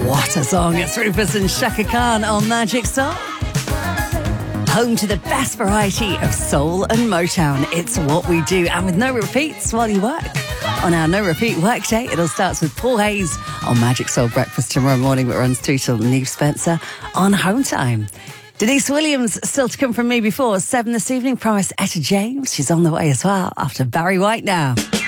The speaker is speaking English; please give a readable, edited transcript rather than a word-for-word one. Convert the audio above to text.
What a song. It's Rufus and Shaka Khan on Magic Soul. Home to the best variety of soul and Motown. It's what we do. And with no repeats while you work. On our no repeat workday, it all starts with Paul Hayes on Magic Soul Breakfast tomorrow morning, but runs through till Neve Spencer on Home Time. Denise Williams still to come from me before 7 this evening. Promise Etta James. She's on the way as well after Barry White now.